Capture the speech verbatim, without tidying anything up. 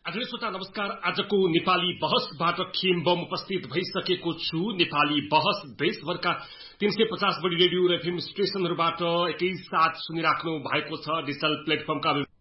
आदरणीय श्रोता नमस्कार। आजको नेपाली बहसबाट खेम बम उपस्थित भइसकेको छु। नेपाली बहस देशभरका तीन सय पचास बढी रेडियो र एफएम स्टेशनहरूबाट एकैसाथ सुनिराख्नु भएको छ। डिजिटल प्लेटफर्मका